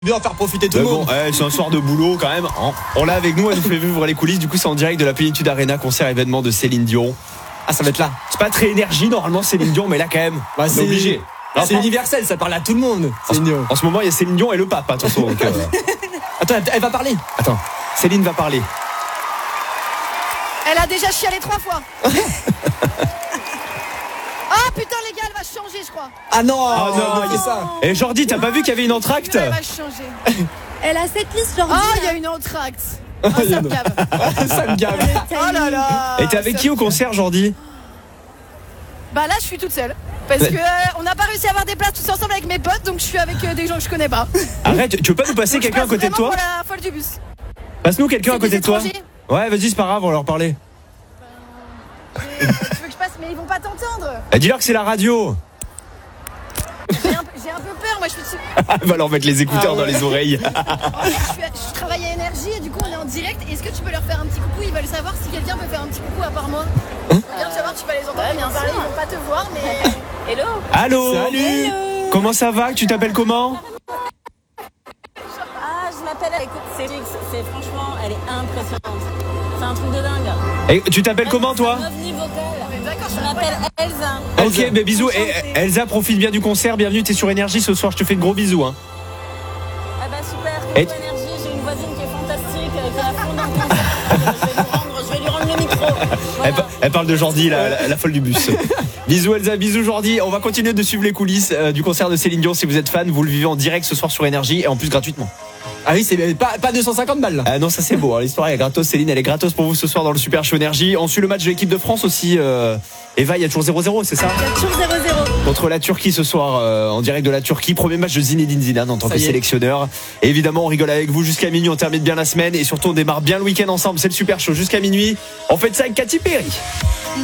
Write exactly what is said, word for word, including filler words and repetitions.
Bien faire profiter tout Mais le bon, monde. ouais, c'est un soir de boulot quand même. hein. On l'a avec nous, elle nous fait vivre les coulisses. Du coup, c'est en direct de la Plénitude Arena, concert événement de Céline Dion. Ah, ça va être là. C'est pas très énergie normalement Céline Dion, mais là quand même, Bah, c'est obligé. C'est Enfin, universel, ça parle à tout le monde. Céline Dion. En ce moment, il y a Céline Dion et le pape, attention. Donc, euh, Attends, elle- elle va parler. Attends, Céline va parler. Elle a déjà chialé trois fois. Ah putain les gars, elle va changer je crois. Ah non, Ah non, c'est ça. Et Jordi, t'as pas vu qu'il y avait une entracte? Elle va changer. Elle a cette liste, genre. Ah, il y a une entracte. Ah, ça me gave. Ça me gave. Oh là là. Et t'es avec Ça qui me au gave. concert, Jordi? Bah là, je suis toute seule. Parce que euh, on n'a pas réussi à avoir des places tous ensemble avec mes potes, donc je suis avec euh, des gens que je connais pas. Arrête, tu veux pas nous passer Donc, je quelqu'un à passe côté de vraiment toi? pour la folle du bus. Passe-nous quelqu'un à C'est côté des de toi. étrangers. Ouais, vas-y, c'est pas grave, on va leur parler. Tu veux que je passe, mais ils vont pas t'entendre. Eh, dis-leur que c'est la radio. J'ai un, peu- j'ai un peu peur, moi je suis, Elle va leur mettre les écouteurs Ah ouais. dans les oreilles. je, suis- je travaille à Énergie et du coup on est en direct. Est-ce que tu peux leur faire un petit coucou? Ils veulent savoir si quelqu'un peut faire un petit coucou à part moi. Regarde, tu vas voir, tu vas les entendre bien parler, ils vont pas te voir, mais. Hello. Allô. Salut. Comment ça va? Tu t'appelles comment? Ah, je m'appelle, écoute, c'est Félix, c'est franchement, elle est impressionnante. C'est un truc de dingue. Et tu t'appelles comment toi? C'est un ovni vocal. D'accord, Je m'appelle Elsa. Ok, mais bisous. Et Elsa, profite bien du concert. Bienvenue, t'es sur Énergie ce soir. Je te fais de gros bisous. Hein. Ah bah super, Et- coucou énergie, j'ai une voisine qui est fantastique, euh, qui est à fond dans le concert. Je vais lui rendre, je vais lui rendre le micro. Elle, Voilà. pa- elle parle de Jordi, la, la- la folle du bus. Bisous Elsa, bisous Jordi. On va continuer de suivre les coulisses euh, du concert de Céline Dion. Si vous êtes fan, vous le vivez en direct ce soir sur Énergie et en plus gratuitement. Ah oui, c'est pas, pas deux cent cinquante balles là. Ah non, ça c'est beau. hein. L'histoire est gratos. Céline, elle est gratos pour vous ce soir dans le Super Show Énergie. On suit le match de l'équipe de France aussi. Euh, Eva, il y a toujours zéro zéro, c'est ça? Il y a toujours zéro zéro. Contre la Turquie ce soir, euh, en direct de la Turquie. Premier match de Zinedine Zidane en tant Ça que y est. sélectionneur. Et évidemment, on rigole avec vous jusqu'à minuit. On termine bien la semaine et surtout on démarre bien le week-end ensemble. C'est le Super Show jusqu'à minuit. On fait ça avec Katy Perry.